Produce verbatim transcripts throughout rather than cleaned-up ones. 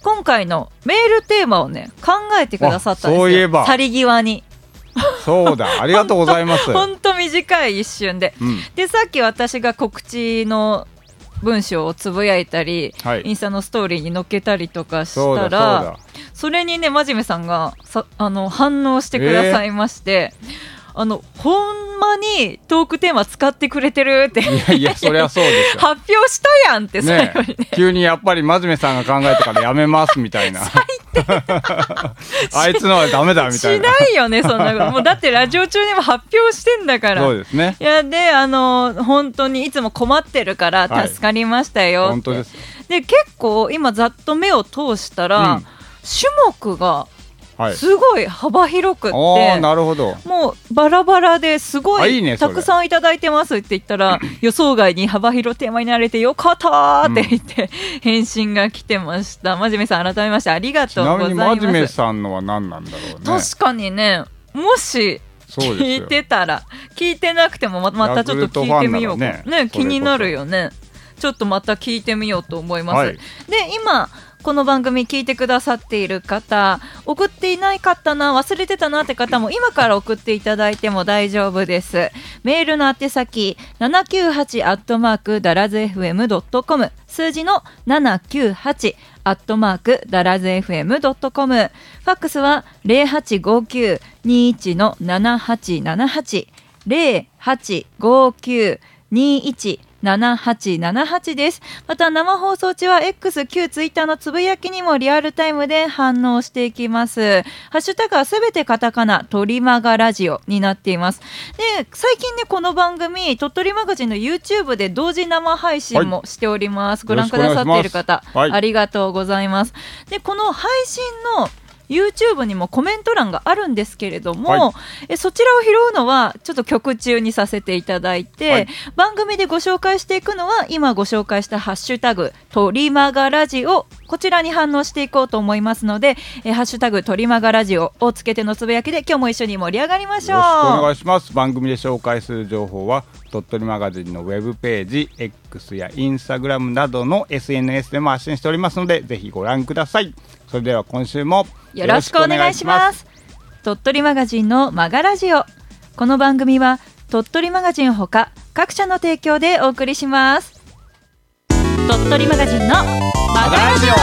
今回のメールテーマをね考えてくださったんですよ。 そういえば去り際にそうだ、ありがとうございますほんと短い一瞬で、うん、でさっき私が告知の文章をつぶやいたり、はい、インスタのストーリーに載っけたりとかしたら そ, それにね真面目さんがさあの反応してくださいまして、えー、あのほんまにトークテーマ使ってくれてるって。 いやいや、そりゃそうですよ発表したやんって最後に、ねね、急にやっぱり真面目さんが考えたからやめますみたいな最低あいつのはダメだみたいな。 しないよねそんなこと。もうだってラジオ中にも発表してんだから。 そうですね。 いやであの本当にいつも困ってるから助かりましたよって、はい、本当です。で結構今ざっと目を通したら、うん、種目がすごい幅広くって、 はい、なるほど。 もうバラバラですごい、 いいね、 たくさんいただいてますって言ったら予想外に幅広テーマになれてよかったって言って、うん、返信が来てました。真面目さん改めましてありがとうございます。 ちなみに真面目さんのは何なんだろうね。 確かにね、もし聞いてたら、聞いてなくても ま, またちょっと聞いてみようかね、ね、気になるよね。ちょっとまた聞いてみようと思います、はい、で今この番組聞いてくださっている方、送っていないかったな、忘れてたなって方も今から送っていただいても大丈夫です。メールの宛先ななきゅうはちアットマークダラズエフエムドットコム、数字のななきゅうはちアットマークダラズエフエムドットコム、ファックスは ゼロはちごきゅうにいちのななはちななはち ゼロはちごきゅうにいちななはちななはちです。また生放送中は X、旧ツイッターのつぶやきにもリアルタイムで反応していきます。ハッシュタグはすべてカタカナ、鳥マガラジオになっています。で、最近ねこの番組鳥取マガジンの YouTube で同時生配信もしております、はい、ご覧くださっている方、はい、ありがとうございます。で、この配信のYouTube にもコメント欄があるんですけれども、はい、えそちらを拾うのはちょっと曲中にさせていただいて、はい、番組でご紹介していくのは今ご紹介したハッシュタグ鳥マガラジオ、こちらに反応していこうと思いますので、えハッシュタグ鳥マガラジオをつけてのつぶやきで今日も一緒に盛り上がりましょう。 よろしくお願いします。番組で紹介する情報は鳥取マガジンのウェブページ、 X やインスタグラムなどの エスエヌエス でも発信しておりますのでぜひご覧ください。それでは今週もよろしくお願いします。鳥取マガジンのマガラジオ、この番組は鳥取マガジンほか各社の提供でお送りします。鳥取マガジンのマガラジオ。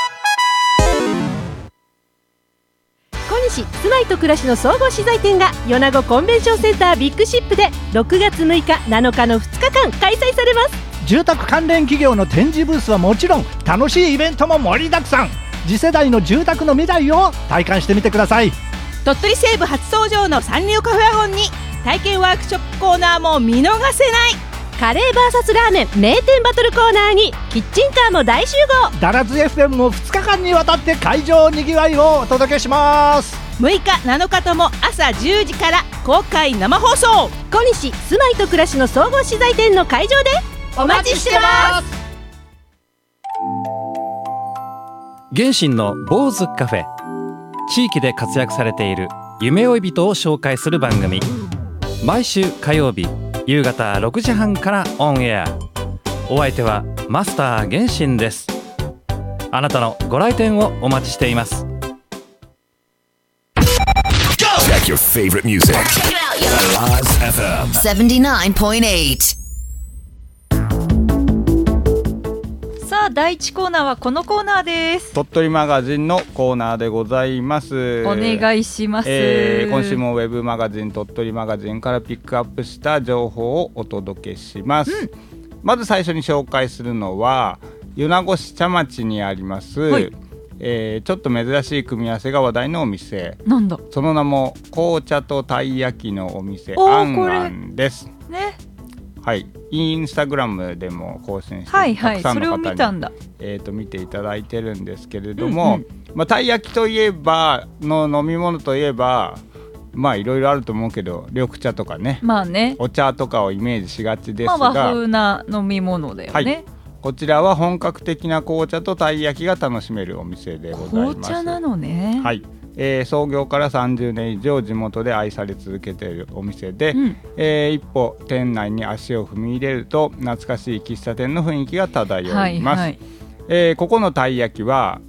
小西住まいと暮らしの総合資材店が米子コンベンションセンタービッグシップでろくがつむいかなのかのふつかかん開催されます。 住宅関連企業の展示ブースはもちろん楽しいイベントも盛りだくさん。次世代の住宅の未来を体感してみてください。 鳥取西部初登場のサンリオカフェワゴンに体験ワークショップコーナーも見逃せない。カレー ブイエス ラーメン名店バトルコーナーにキッチンカーも大集合。 ダラズ エフエム もふつかかんにわたって会場にぎわいをお届けします。 むいかなのかとも朝じゅうじから公開生放送。小西住まいと暮らしの総合資材店の会場でお待ちしてます。 原神の坊主カフェ、地域で活躍されている夢追い人を紹介する番組、毎週火曜日夕方ろくじはんからオンエア。お相手はマスター原神です。あなたのご来店をお待ちしています。 Check your favorite music. Laz エフエム セブンティナインポイントエイト。 さあ第一コーナーはこのコーナーです。 鳥取マガジンのコーナーでございます。 お願いします、 えー、今週もウェブマガジン鳥取マガジンからピックアップした情報をお届けします、うん、まず最初に紹介するのは米子市茶町にあります、はい、えー、ちょっと珍しい組み合わせが話題のお店。 なんだその名も紅茶とたい焼きのお店あんあんですね。 はい、インスタグラムでも更新して、 はいはい、 たくさんの方にそれを見たんだ、 えー、と見ていただいてるんですけれども、うんうん、まあ、たい焼きといえばの飲み物といえばまあいろいろあると思うけど緑茶とかね、 まあね、 お茶とかをイメージしがちですが、 まあ、和風な飲み物だよね、はい、 こちらは本格的な紅茶とたい焼きが楽しめるお店でございます。 紅茶なのね。 はい、えー、創業からさんじゅうねん以上地元で愛され続けているお店で、うん、えー、一歩店内に足を踏み入れると懐かしい喫茶店の雰囲気が漂います、はいはい、えー、ここのたい焼きは